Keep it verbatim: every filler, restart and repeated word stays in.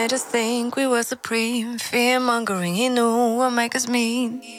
made us think we were supreme. Fear mongering, he knew what make us mean.